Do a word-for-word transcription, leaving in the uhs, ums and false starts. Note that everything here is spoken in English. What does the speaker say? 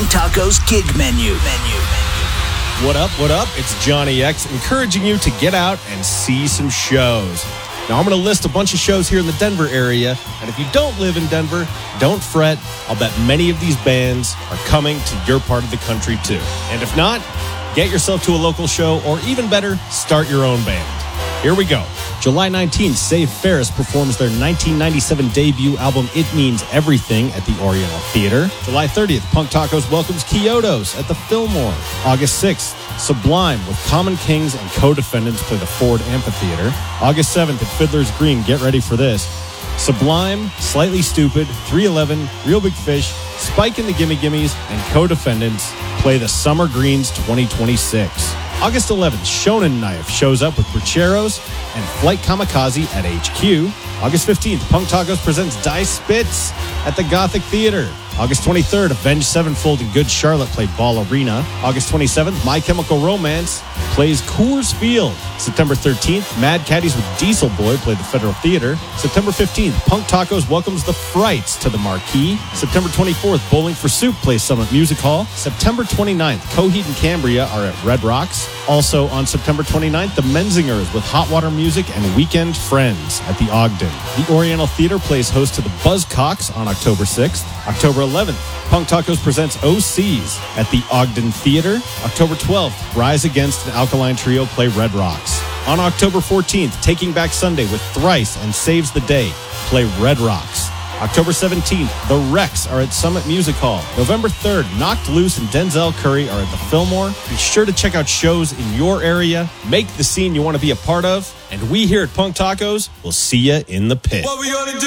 Punk Taco's gig menu. Menu. What up, what up? It's Johnny X encouraging you to get out and see some shows. Now, I'm going to list a bunch of shows here in the Denver area, and if you don't live in Denver, don't fret. I'll bet many of these bands are coming to your part of the country, too. And if not, get yourself to a local show, or even better, start your own band. Here we go. July nineteenth, Save Ferris performs their nineteen ninety-seven debut album, It Means Everything, at the Oriental Theater. July thirtieth, Punk Tacos welcomes Kyotos at the Fillmore. August sixth, Sublime with Common Kings and Co-Defendants play the Ford Amphitheater. August seventh at Fiddler's Green, get ready for this. Sublime, Slightly Stupid, three eleven, Real Big Fish, Spike and the Gimme Gimmes, and Co-Defendants play the Summer Greens twenty twenty-six. August eleventh, Shonen Knife shows up with Bracheros and Flight Kamikaze at H Q. August fifteenth, Punk Tacos presents Die Spitz at the Gothic Theater. August twenty-third, Avenged Sevenfold and Good Charlotte play Ball Arena. August twenty-seventh, My Chemical Romance plays Coors Field. September thirteenth, Mad Caddies with Diesel Boy play the Federal Theater. September fifteenth, Punk Tacos welcomes the Frights to the Marquee. September twenty-fourth, Bowling for Soup plays Summit Music Hall. September twenty-ninth, Coheed and Cambria are at Red Rocks. Also on September twenty-ninth, the Menzingers with Hot Water Music and Weekend Friends at the Ogden. The Oriental Theater plays host to the Buzzcocks on October sixth. October eleventh, Punk Tacos presents O Cs at the Ogden Theater. October twelfth, Rise Against and Alkaline Trio play Red Rocks. On October fourteenth, Taking Back Sunday with Thrice and Saves the Day play Red Rocks. October seventeenth, The Rex are at Summit Music Hall. November third, Knocked Loose and Denzel Curry are at the Fillmore. Be sure to check out shows in your area. Make the scene you want to be a part of. And we here at Punk Tacos will see you in the pit. What we gonna do?